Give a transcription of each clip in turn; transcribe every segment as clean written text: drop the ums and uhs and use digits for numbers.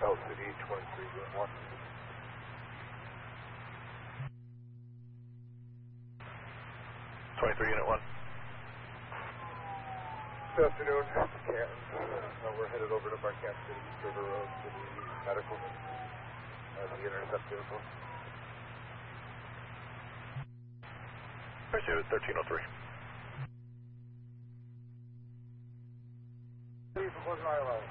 LCD 23-1. 23 Unit 1. Good afternoon, Canton. We're headed over to Marquette City, East River Road, to the medical the intercept vehicle. Pursuit 1303. Please, before the ILL.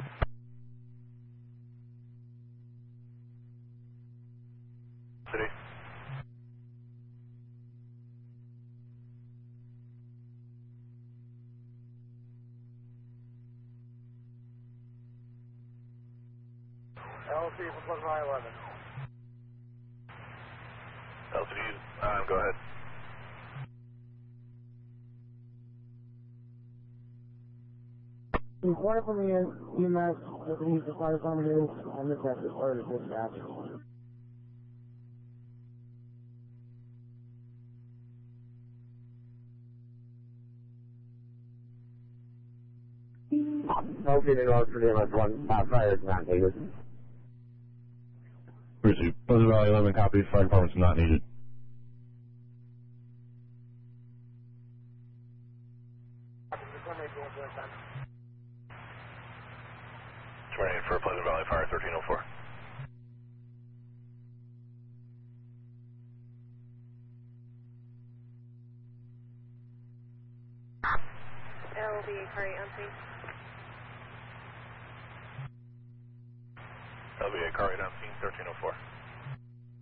City. LC for Pleasant I-11. LCD, go ahead. Inquire from the EMS that the need to fire department is on this exit or the dispatch. Okay, in order for the EMS 1, fire is not needed. Pursuit. Pleasant Valley 11, copy. Fire department's not needed. Terminated for Pleasant Valley Fire 1304. LB, current on scene. LBA car right on scene 1304.